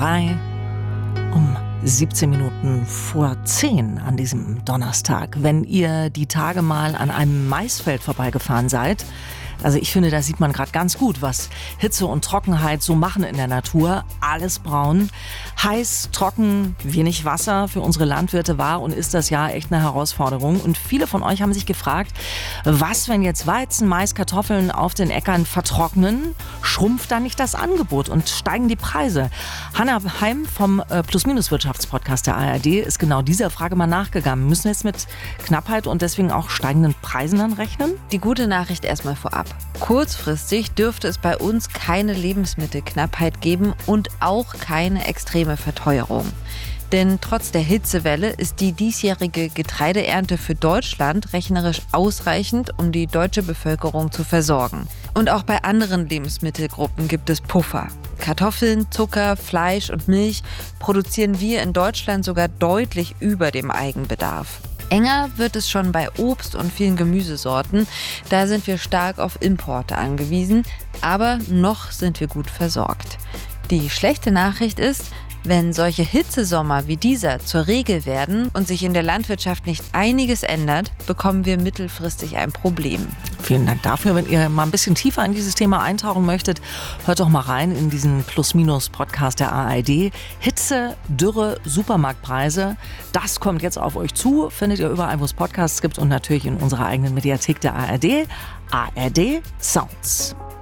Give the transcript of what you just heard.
3 um 17 Minuten vor 10 an diesem Donnerstag. Wenn ihr die Tage mal an einem Maisfeld vorbeigefahren seid, also ich finde, da sieht man gerade ganz gut, was Hitze und Trockenheit so machen in der Natur. Alles braun, heiß, trocken, wenig Wasser für unsere Landwirte war und ist das Jahr echt eine Herausforderung. Und viele von euch haben sich gefragt, was, wenn jetzt Weizen, Mais, Kartoffeln auf den Äckern vertrocknen, schrumpft dann nicht das Angebot und steigen die Preise? Hanna Heim vom Plus-Minus-Wirtschaftspodcast der ARD ist genau dieser Frage mal nachgegangen. Müssen wir jetzt mit Knappheit und deswegen auch steigenden Preisen dann rechnen? Die gute Nachricht erstmal vorab. Kurzfristig dürfte es bei uns keine Lebensmittelknappheit geben und auch keine extreme Verteuerung. Denn trotz der Hitzewelle ist die diesjährige Getreideernte für Deutschland rechnerisch ausreichend, um die deutsche Bevölkerung zu versorgen. Und auch bei anderen Lebensmittelgruppen gibt es Puffer. Kartoffeln, Zucker, Fleisch und Milch produzieren wir in Deutschland sogar deutlich über dem Eigenbedarf. Enger wird es schon bei Obst und vielen Gemüsesorten. Da sind wir stark auf Importe angewiesen, aber noch sind wir gut versorgt. Die schlechte Nachricht ist, wenn solche Hitzesommer wie dieser zur Regel werden und sich in der Landwirtschaft nicht einiges ändert, bekommen wir mittelfristig ein Problem. Vielen Dank dafür. Wenn ihr mal ein bisschen tiefer in dieses Thema eintauchen möchtet, hört doch mal rein in diesen Plus-Minus-Podcast der ARD. Hitze, Dürre, Supermarktpreise, das kommt jetzt auf euch zu. Findet ihr überall, wo es Podcasts gibt und natürlich in unserer eigenen Mediathek der ARD. ARD Sounds.